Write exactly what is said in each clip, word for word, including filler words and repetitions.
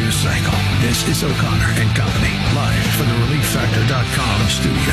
news cycle. This is O'Connor and Company, live from the relief factor dot com studio.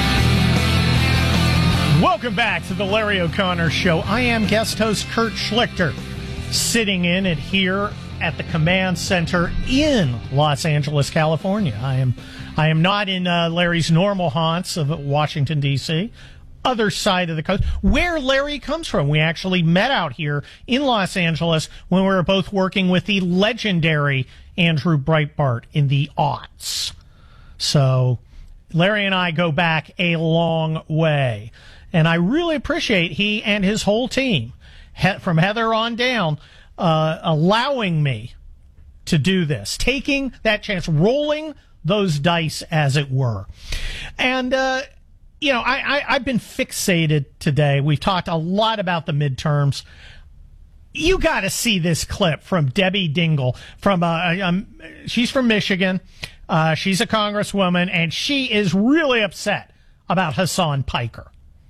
Welcome back to the Larry O'Connor Show. I am guest host Kurt Schlichter, sitting in it here at the command center in Los Angeles, California. I am I am not in uh, Larry's normal haunts of Washington, D C, other side of the coast, where Larry comes from. We actually met out here in Los Angeles when we were both working with the legendary Andrew Breitbart in the aughts. So Larry and I go back a long way. And I really appreciate he and his whole team, he- from Heather on down, uh, allowing me to do this, taking that chance, rolling those dice, as it were. And, uh, you know, I, I, I've been fixated today. We've talked a lot about the midterms. You got to see this clip from Debbie Dingell. From uh, um, she's from Michigan. Uh, she's a congresswoman, and she is really upset about Hasan Piker.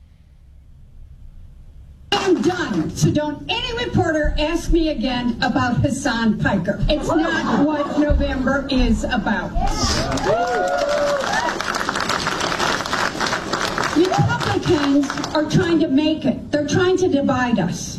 I'm done. So don't any reporter ask me again about Hasan Piker. It's not what November is about. Republicans are trying to make it. They're trying to divide us.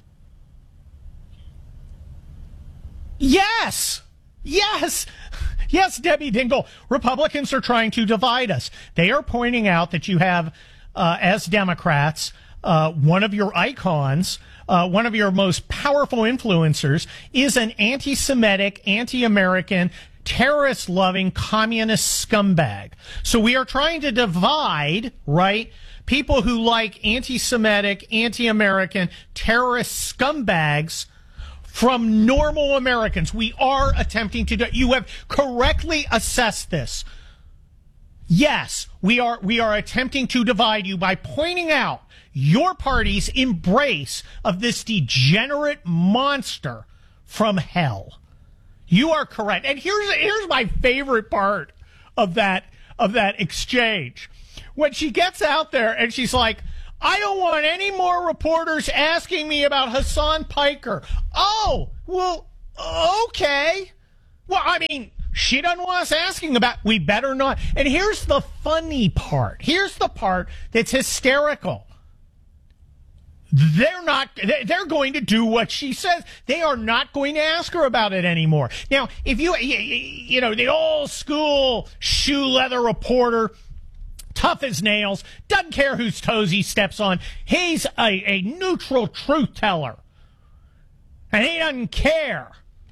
Yes! Yes! Yes, Debbie Dingell. Republicans are trying to divide us. They are pointing out that you have, uh, as Democrats, uh, one of your icons, uh, one of your most powerful influencers is an anti-Semitic, anti-American, terrorist-loving communist scumbag. So we are trying to divide, right, people who like anti-Semitic, anti-American, terrorist scumbags from normal Americans. We are attempting to do. You have correctly assessed this. Yes, we are we are attempting to divide you by pointing out your party's embrace of this degenerate monster from hell. You are correct. And here's here's my favorite part of that of that exchange. When she gets out there and she's like, I don't want any more reporters asking me about Hasan Piker. Oh, well, okay. Well, I mean, she doesn't want us asking about, we better not. And here's the funny part. Here's the part that's hysterical. They're not, they're going to do what she says. They are not going to ask her about it anymore. Now, if you, you know, the old school shoe leather reporter, tough as nails, doesn't care whose toes he steps on. He's a, a neutral truth teller. And he doesn't care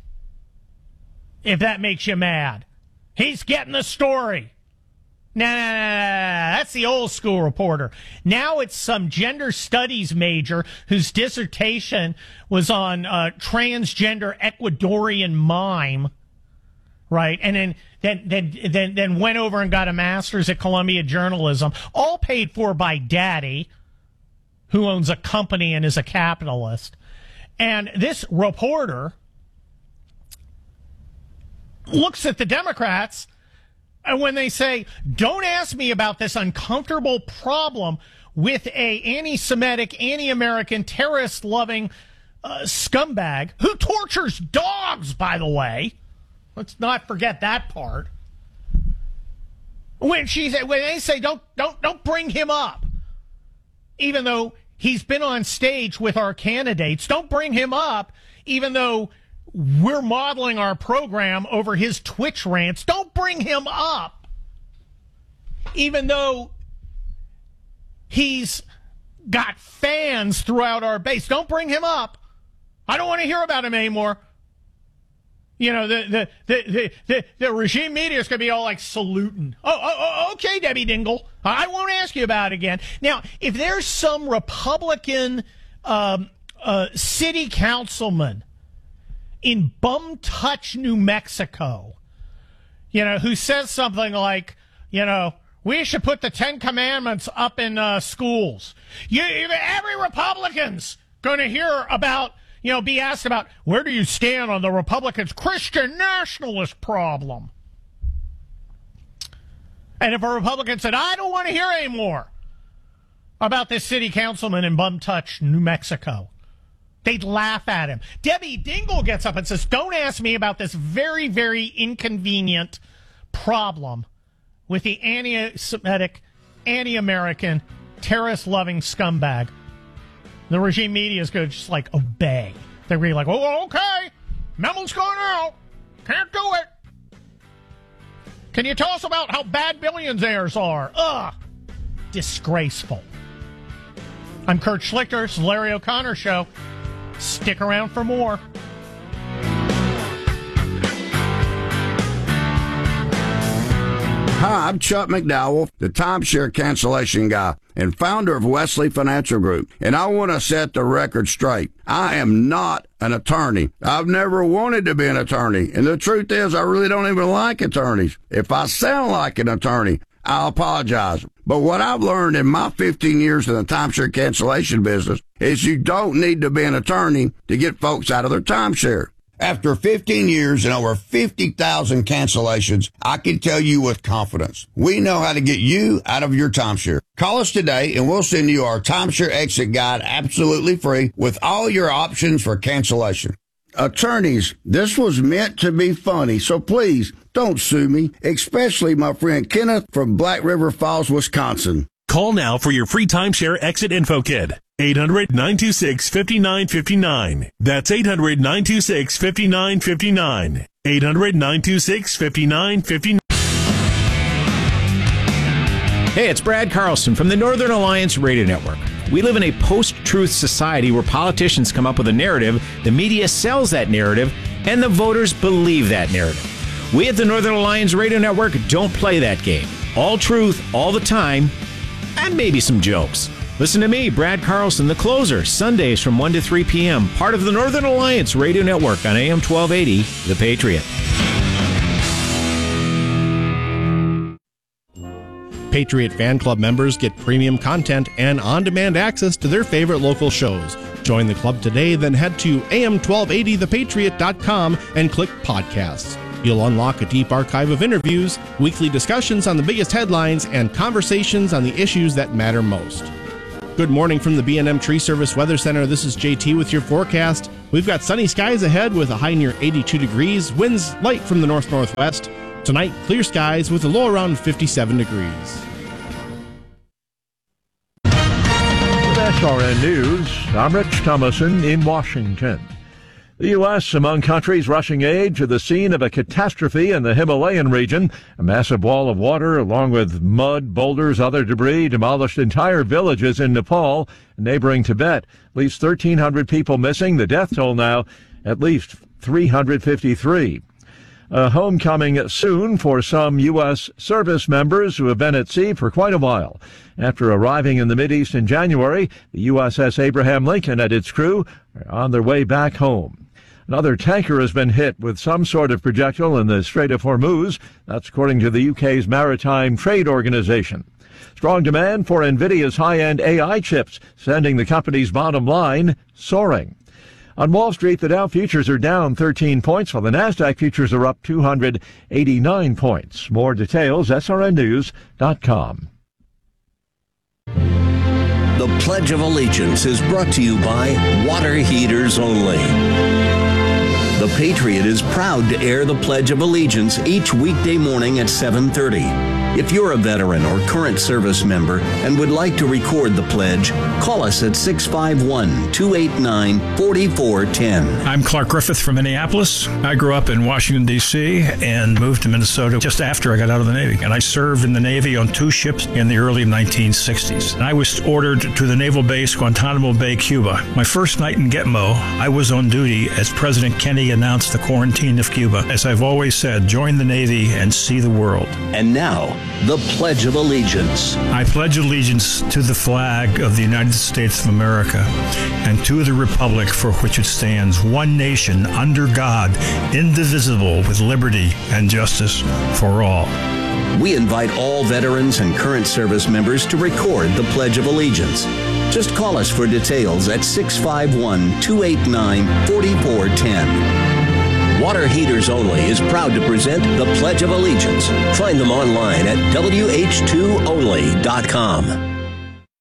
if that makes you mad. He's getting the story. Nah, nah, nah, nah, that's the old school reporter. Now it's some gender studies major whose dissertation was on uh, transgender Ecuadorian mime, right? And then, then, then, then, then went over and got a master's at Columbia Journalism, all paid for by Daddy, who owns a company and is a capitalist. And this reporter looks at the Democrats, and when they say, don't ask me about this uncomfortable problem with a anti-Semitic, anti-American, terrorist-loving uh, scumbag who tortures dogs, by the way. Let's not forget that part. When she when they say don't don't don't bring him up, even though he's been on stage with our candidates, don't bring him up, even though we're modeling our program over his Twitch rants. Don't bring him up, even though he's got fans throughout our base. Don't bring him up. I don't want to hear about him anymore. You know, the the the the, the, the regime media is going to be all like saluting. Oh, oh, oh, okay, Debbie Dingell. I won't ask you about it again. Now, if there's some Republican um, uh, city councilman in Bum Touch, New Mexico, you know, who says something like, you know, we should put the Ten Commandments up in uh, schools. You, every Republican's going to hear about, you know, be asked about, where do you stand on the Republicans' Christian nationalist problem? And if a Republican said, I don't want to hear any more about this city councilman in Bum Touch, New Mexico, They'd laugh at him. Debbie Dingell gets up and says, don't ask me about this very, very inconvenient problem with the anti-Semitic, anti-American, terrorist-loving scumbag. The regime media is going to just, like, obey. They're going to be like, oh, okay, memo's going out. Can't do it. Can you tell us about how bad billionaires are? Ugh. Disgraceful. I'm Kurt Schlichter. It's the Larry O'Connor Show. Stick around for more. Hi, I'm Chuck McDowell, the timeshare cancellation guy and founder of Wesley Financial Group, and I want to set the record straight. I am not an attorney. I've never wanted to be an attorney, and the truth is I really don't even like attorneys. If I sound like an attorney, I apologize. But what I've learned in my fifteen years in the timeshare cancellation business is you don't need to be an attorney to get folks out of their timeshare. After fifteen years and over fifty thousand cancellations, I can tell you with confidence, we know how to get you out of your timeshare. Call us today and we'll send you our timeshare exit guide absolutely free with all your options for cancellation. Attorneys, this was meant to be funny, so please don't sue me, especially my friend Kenneth from Black River Falls, Wisconsin. Call now for your free timeshare exit info kit. eight hundred, nine two six, five nine five nine. That's eight hundred, nine two six, five nine five nine. eight hundred, nine two six, five nine five nine. Hey, it's Brad Carlson from the Northern Alliance Radio Network. We live in a post-truth society where politicians come up with a narrative, the media sells that narrative, and the voters believe that narrative. We at the Northern Alliance Radio Network don't play that game. All truth, all the time, and maybe some jokes. Listen to me, Brad Carlson, the closer, Sundays from one to three p.m., part of the Northern Alliance Radio Network on A M twelve eighty, The Patriot. Patriot Fan Club members get premium content and on-demand access to their favorite local shows. Join the club today, then head to A M twelve eighty the patriot dot com and click Podcasts. You'll unlock a deep archive of interviews, weekly discussions on the biggest headlines, and conversations on the issues that matter most. Good morning from the B and M Tree Service Weather Center. This is J T with your forecast. We've got sunny skies ahead with a high near eighty-two degrees, winds light from the north-northwest. Tonight, clear skies with a low around fifty-seven degrees. With S R N News, I'm Rich Thomason in Washington. The U S among countries rushing aid to the scene of a catastrophe in the Himalayan region. A massive wall of water, along with mud, boulders, other debris, demolished entire villages in Nepal, neighboring Tibet. At least thirteen hundred people missing. The death toll now, at least three hundred fifty-three. A homecoming soon for some U S service members who have been at sea for quite a while. After arriving in the Mideast in January, the U S S Abraham Lincoln and its crew are on their way back home. Another tanker has been hit with some sort of projectile in the Strait of Hormuz. That's according to the U K's Maritime Trade Organization. Strong demand for NVIDIA's high-end A I chips, sending the company's bottom line soaring. On Wall Street, the Dow futures are down thirteen points, while the NASDAQ futures are up two hundred eighty-nine points. More details, S R N news dot com. The Pledge of Allegiance is brought to you by Water Heaters Only. The Patriot is proud to air the Pledge of Allegiance each weekday morning at seven thirty. If you're a veteran or current service member and would like to record the pledge, call us at six five one, two eight nine, four four one zero. I'm Clark Griffith from Minneapolis. I grew up in Washington, D C and moved to Minnesota just after I got out of the Navy. And I served in the Navy on two ships in the early nineteen sixties. And I was ordered to the naval base Guantanamo Bay, Cuba. My first night in Gitmo, I was on duty as President Kennedy announced the quarantine of Cuba. As I've always said, join the Navy and see the world. And now, the Pledge of Allegiance. I pledge allegiance to the flag of the United States of America and to the republic for which it stands, one nation, under God, indivisible, with liberty and justice for all. We invite all veterans and current service members to record the Pledge of Allegiance. Just call us for details at six five one, two eight nine, four four one zero. Water Heaters Only is proud to present the Pledge of Allegiance. Find them online at W H two only dot com.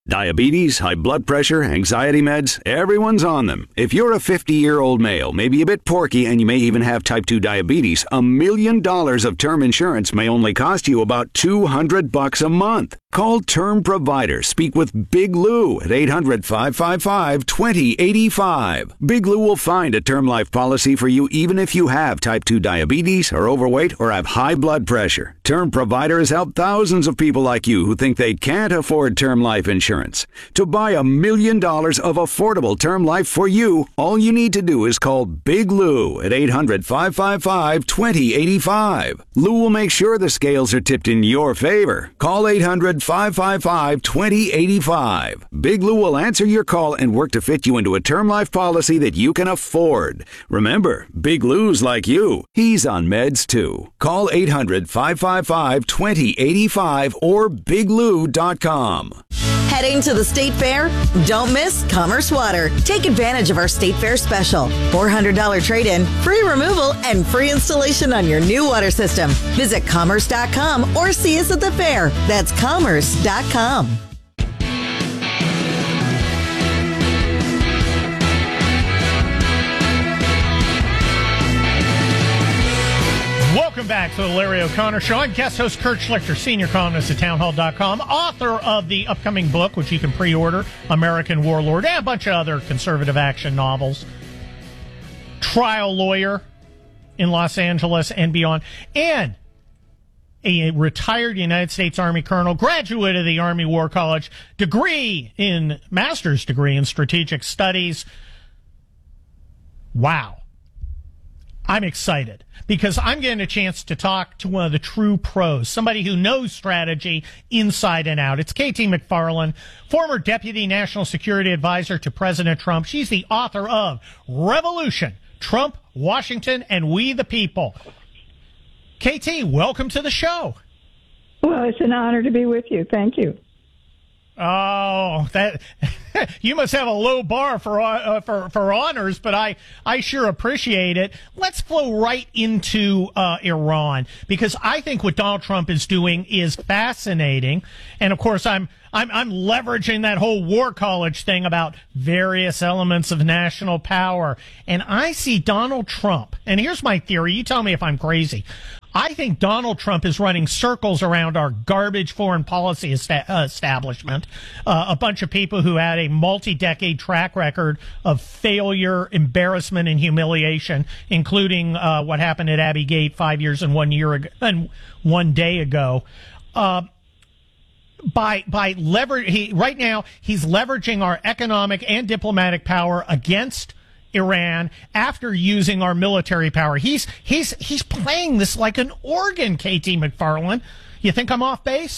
Diabetes, high blood pressure, anxiety meds, everyone's on them. If you're a fifty-year-old male, maybe a bit porky, and you may even have type two diabetes, a million dollars of term insurance may only cost you about two hundred bucks a month. Call Term Provider. Speak with Big Lou at eight hundred, five five five, two zero eight five. Big Lou will find a term life policy for you even if you have type two diabetes, are overweight, or have high blood pressure. Term Provider has helped thousands of people like you who think they can't afford term life insurance. To buy a million dollars of affordable term life for you, all you need to do is call Big Lou at eight hundred, five five five, two zero eight five. Lou will make sure the scales are tipped in your favor. Call eight hundred, five five five, two zero eight five. Big Lou will answer your call and work to fit you into a term life policy that you can afford. Remember, Big Lou's like you. He's on meds too. Call eight hundred, five five five, two zero eight five or big lou dot com. Heading to the State Fair? Don't miss Commerce Water. Take advantage of our State Fair special. four hundred dollars trade-in, free removal, and free installation on your new water system. Visit commerce dot com or see us at the fair. That's commerce dot com. Welcome back to the Larry O'Connor Show. I'm guest host Kurt Schlichter, senior columnist at town hall dot com, author of the upcoming book, which you can pre-order, American Warlord, and a bunch of other conservative action novels. Trial lawyer in Los Angeles and beyond. And a retired United States Army colonel, graduate of the Army War College, degree in, master's degree in strategic studies. Wow. I'm excited because I'm getting a chance to talk to one of the true pros, somebody who knows strategy inside and out. It's K T McFarland, former Deputy National Security Advisor to President Trump. She's the author of Revolution, Trump, Washington, and We the People. K T, welcome to the show. Well, it's an honor to be with you. Thank you. Oh, that you must have a low bar for uh, for for honors, but I I sure appreciate it. Let's flow right into uh, Iran, because I think what Donald Trump is doing is fascinating, and of course I'm I'm I'm leveraging that whole War College thing about various elements of national power, and I see Donald Trump. And here's my theory. You tell me if I'm crazy. I think Donald Trump is running circles around our garbage foreign policy esta- uh, establishment, uh, a bunch of people who had a multi-decade track record of failure, embarrassment, and humiliation, including uh, what happened at Abbey Gate five years and one year ago, and one day ago. Uh, by by lever, he right now he's leveraging our economic and diplomatic power against Iran after using our military power. He's he's he's playing this like an organ, K T McFarland. You think I'm off base?